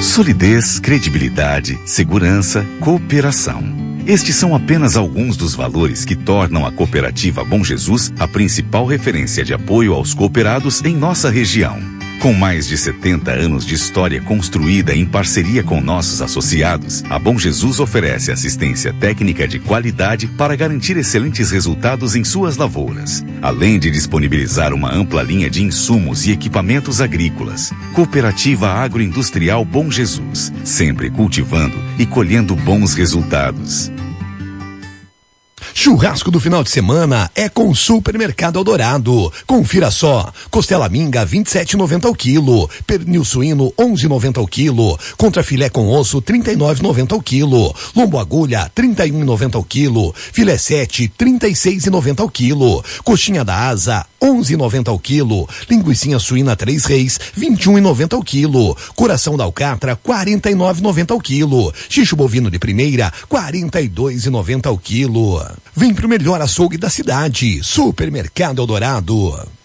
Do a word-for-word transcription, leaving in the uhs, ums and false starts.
Solidez, credibilidade, segurança, cooperação. Estes são apenas alguns dos valores que tornam a Cooperativa Bom Jesus a principal referência de apoio aos cooperados em nossa região. Com mais de setenta anos de história construída em parceria com nossos associados, a Bom Jesus oferece assistência técnica de qualidade para garantir excelentes resultados em suas lavouras, além de disponibilizar uma ampla linha de insumos e equipamentos agrícolas. Cooperativa Agroindustrial Bom Jesus, sempre cultivando e colhendo bons resultados. Churrasco do final de semana é com Supermercado Eldorado. Confira só: costela minga vinte e sete reais e noventa centavos ao quilo, pernil suíno onze reais e noventa centavos ao quilo, contrafilé com osso trinta e nove reais e noventa centavos ao quilo, lombo agulha trinta e um reais e noventa centavos ao quilo, filé sete trinta e seis reais e noventa centavos ao quilo, coxinha da asa onze reais e noventa centavos ao quilo, linguicinha suína três reis vinte e um reais e noventa centavos ao quilo, coração da alcatra quarenta e nove reais e noventa centavos ao quilo, xixo bovino de primeira quarenta e dois reais e noventa centavos ao quilo. Vem pro melhor açougue da cidade, Supermercado Eldorado.